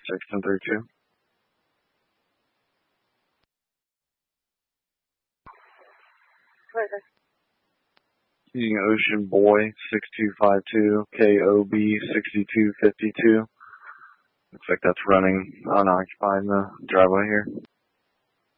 1032. Further. Using Ocean Boy 6252, KOB 6252. Looks like that's running unoccupied in the driveway here.